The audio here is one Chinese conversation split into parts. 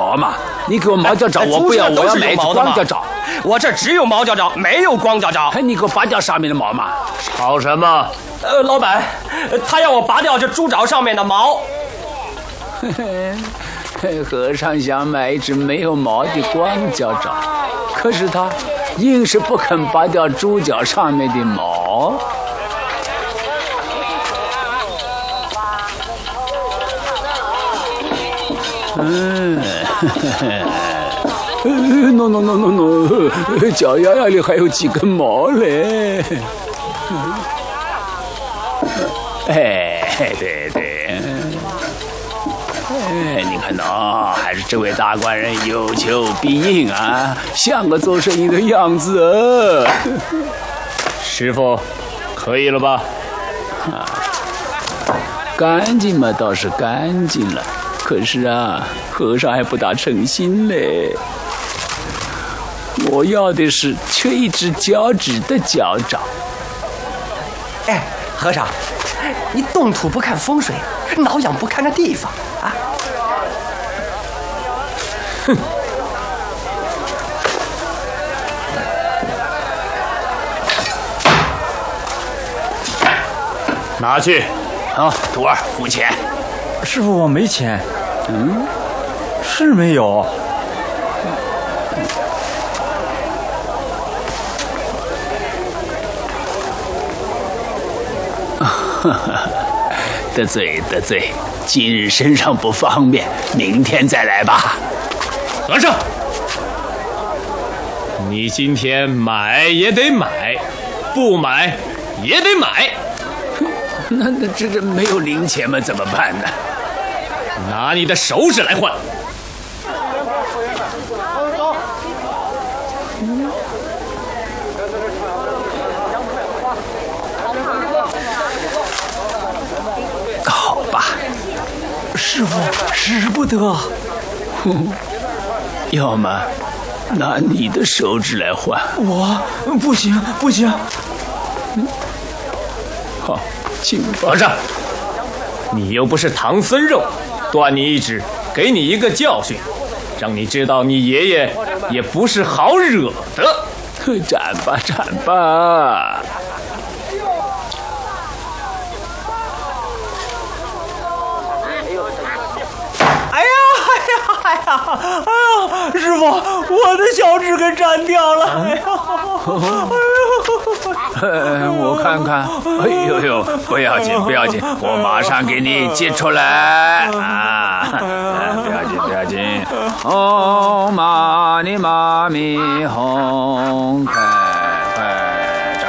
毛嘛？你给我毛脚爪，我不要，我要买一只光脚爪。 我这只有毛脚爪，没有光脚爪。 你给我拔掉上面的毛嘛！ 吵什么？ 老板，他要我拔掉这猪爪上面的毛。 和尚想买一只没有毛的光脚爪，可是他硬是不肯拔掉猪脚上面的毛。no， 脚丫丫里还有几根毛嘞。对。你看喏，还是这位大官人有求必应啊，像个做生意的样子。 师傅，可以了吧？ 干净嘛，倒是干净了，可是啊，和尚还不大诚心嘞。我要的是缺一只脚趾的脚爪。 哎，和尚，你动土不看风水，挠痒不看那地方啊！ 哼！ 拿去。 好，徒儿付钱。 师傅，我没钱。是没有。 得罪，今日身上不方便，明天再来吧。 和尚，你今天买也得买，不买也得买。 那这没有零钱嘛，怎么办呢？ 拿你的手指来换。 好吧， 师傅，使不得。 要么拿你的手指来换。 我不行。 好，请吧。 和尚，你又不是唐僧肉，断你一指，给你一个教训，让你知道你爷爷也不是好惹的。 斩吧！ 哎呀！师傅，我的小指给斩掉了！ 我看看，哎呦，不要紧，我马上给你接出来啊！不要紧。唵嘛呢嘛咪吽，快张。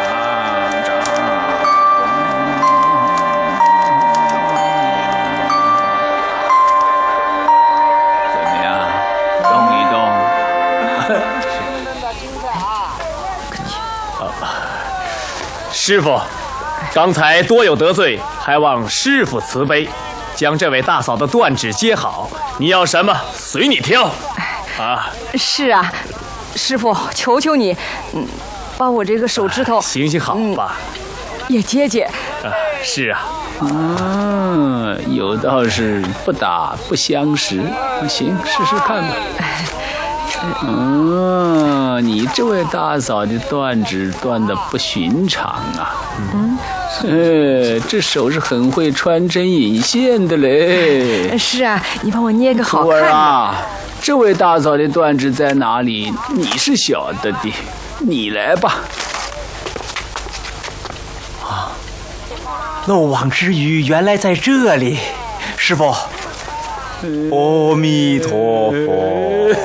师傅，刚才多有得罪，还望师傅慈悲，将这位大嫂的断指接好。你要什么，随你挑。啊， 是啊，师傅，求求你，把我这个手指头行好吧， 也接。 是啊。 有道是不打不相识，行，试试看吧。你这位大嫂的断指断得不寻常啊！这手是很会穿针引线的嘞。 是啊，你帮我捏个好看的。徒儿啊，这位大嫂的断指在哪里？你是晓得的，你来吧。 漏网之鱼原来在这里，师傅。阿弥陀佛。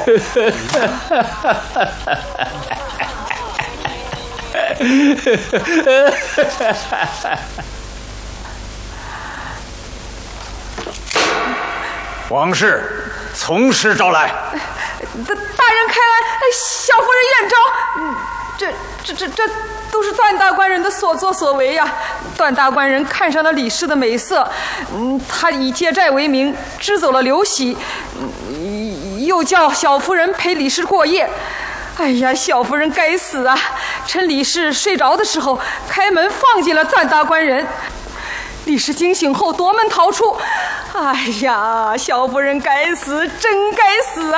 王氏，从实招来。 大人开恩，小夫人愿招。这都是段大官人的所作所为呀！段大官人看上了李氏的美色，他以借债为名支走了刘喜，又叫小夫人陪李氏过夜。哎呀，小夫人该死啊！趁李氏睡着的时候，开门放进了段大官人。李氏惊醒后夺门逃出。哎呀，小夫人该死，真该死啊！